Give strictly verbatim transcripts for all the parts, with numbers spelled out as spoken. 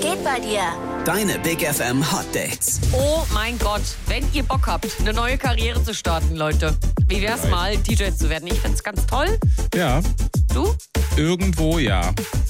geht bei dir? Deine Big F M Hot Dates. Oh mein Gott, wenn ihr Bock habt, eine neue Karriere zu starten, Leute. Wie wär's mal, D J zu werden? Ich find's ganz toll. Ja. Du? Irgendwo ja.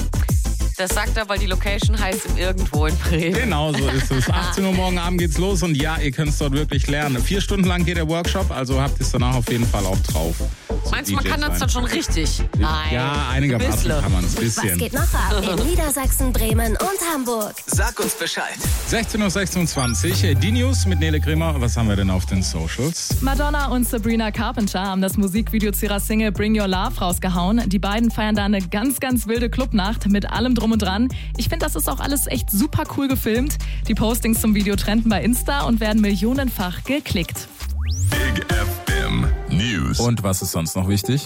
Das sagt er, weil die Location heißt im Irgendwo in Bremen. Genau so ist es. achtzehn Uhr morgen Abend geht's los und ja, ihr könnt es dort wirklich lernen. Vier Stunden lang geht der Workshop, also habt ihr es danach auf jeden Fall auch drauf. Meinst du, man kann das dann schon richtig? Nein. Ja, einigermaßen kann man es ein bisschen. Was geht noch ab in Niedersachsen, Bremen und Hamburg? Sag uns Bescheid. sechzehn Uhr sechsundzwanzig, die News mit Nele Kremer. Was haben wir denn auf den Socials? Madonna und Sabrina Carpenter haben das Musikvideo zu ihrer Single Bring Your Love rausgehauen. Die beiden feiern da eine ganz, ganz wilde Clubnacht mit allem drum und dran. Ich finde, das ist auch alles echt super cool gefilmt. Die Postings zum Video trenden bei Insta und werden millionenfach geklickt. Big F M News. Und was ist sonst noch wichtig?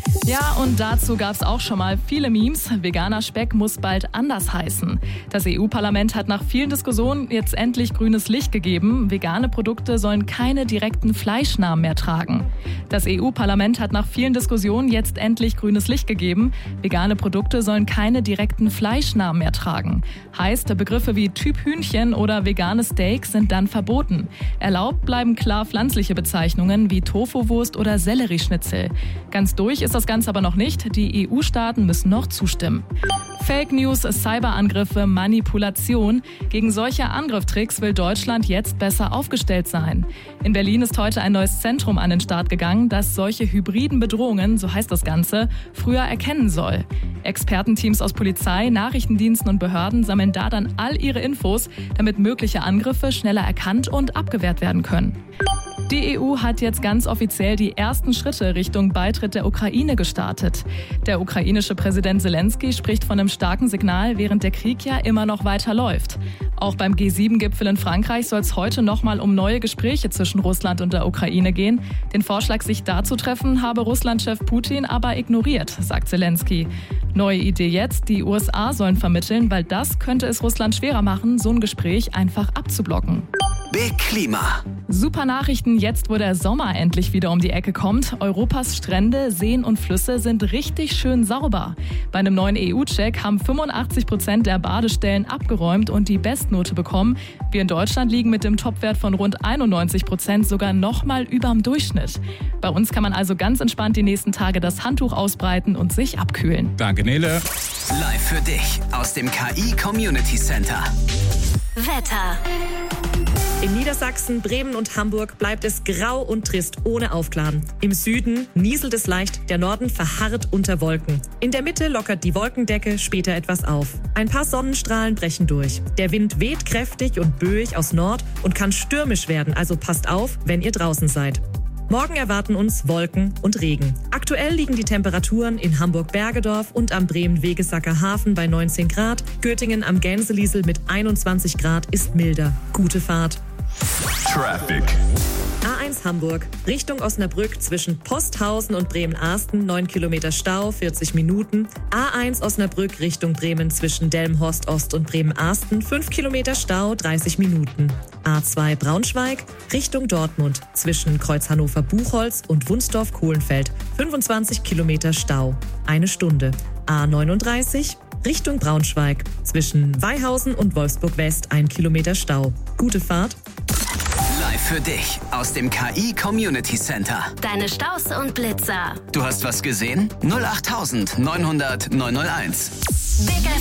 Ja, und dazu gab es auch schon mal viele Memes. Veganer Speck muss bald anders heißen. Das E U-Parlament hat nach vielen Diskussionen jetzt endlich grünes Licht gegeben. Vegane Produkte sollen keine direkten Fleischnamen mehr tragen. Das E U-Parlament hat nach vielen Diskussionen jetzt endlich grünes Licht gegeben. Vegane Produkte sollen keine direkten Fleischnamen mehr tragen. Heißt, Begriffe wie Typ Hühnchen oder veganes Steak sind dann verboten. Erlaubt bleiben klar pflanzliche Bezeichnungen wie Tofu-Wurst oder Sellerieschnitzel. Ganz durch ist das Ganze aber noch nicht. Die E U-Staaten müssen noch zustimmen. Fake News, Cyberangriffe, Manipulation. Gegen solche Angriffstricks will Deutschland jetzt besser aufgestellt sein. In Berlin ist heute ein neues Zentrum an den Start gegangen, das solche hybriden Bedrohungen, so heißt das Ganze, früher erkennen soll. Expertenteams aus Polizei, Nachrichtendiensten und Behörden sammeln da dann all ihre Infos, damit mögliche Angriffe schneller erkannt und abgewehrt werden können. Die E U hat jetzt ganz offiziell die ersten Schritte Richtung Beitritt der Ukraine gestartet. Der ukrainische Präsident Zelensky spricht von einem starken Signal, während der Krieg ja immer noch weiter läuft. Auch beim G sieben Gipfel in Frankreich soll es heute nochmal um neue Gespräche zwischen Russland und der Ukraine gehen. Den Vorschlag, sich da zu treffen, habe Russlandchef Putin aber ignoriert, sagt Zelensky. Neue Idee jetzt, die U S A sollen vermitteln, weil das könnte es Russland schwerer machen, so ein Gespräch einfach abzublocken. Big Klima. Super Nachrichten jetzt, wo der Sommer endlich wieder um die Ecke kommt. Europas Strände, Seen und Flüsse sind richtig schön sauber. Bei einem neuen E U-Check haben fünfundachtzig Prozent der Badestellen abgeräumt und die Bestnote bekommen. Wir in Deutschland liegen mit dem Topwert von rund einundneunzig Prozent sogar nochmal überm Durchschnitt. Bei uns kann man also ganz entspannt die nächsten Tage das Handtuch ausbreiten und sich abkühlen. Danke, Nele. Live für dich aus dem K I Community Center. Wetter. In Niedersachsen, Bremen und Hamburg bleibt es grau und trist ohne Aufklaren. Im Süden nieselt es leicht, der Norden verharrt unter Wolken. In der Mitte lockert die Wolkendecke später etwas auf. Ein paar Sonnenstrahlen brechen durch. Der Wind weht kräftig und böig aus Nord und kann stürmisch werden, also passt auf, wenn ihr draußen seid. Morgen erwarten uns Wolken und Regen. Aktuell liegen die Temperaturen in Hamburg-Bergedorf und am Bremen-Wegesacker Hafen bei neunzehn Grad. Göttingen am Gänseliesel mit einundzwanzig Grad ist milder. Gute Fahrt. Traffic. A eins Hamburg, Richtung Osnabrück zwischen Posthausen und Bremen-Arsten, neun Kilometer Stau, vierzig Minuten. A eins Osnabrück Richtung Bremen zwischen Delmenhorst-Ost und Bremen-Arsten, fünf Kilometer Stau, dreißig Minuten. A zwei Braunschweig, Richtung Dortmund zwischen Kreuz Hannover-Buchholz und Wunsdorf-Kohlenfeld, fünfundzwanzig Kilometer Stau, eine Stunde. A neununddreißig, Richtung Braunschweig zwischen Weihausen und Wolfsburg-West, ein Kilometer Stau. Gute Fahrt. Live für dich aus dem K I Community Center. Deine Staus und Blitzer. Du hast was gesehen? null acht neunhundert neunhunderteins. Big